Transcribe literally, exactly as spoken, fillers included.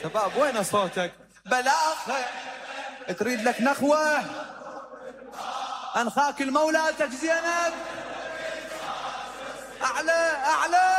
شباب وين صوتك؟ بلاخ تريد لك نخوة أنخاك المولاتك زينب. أعلى أعلى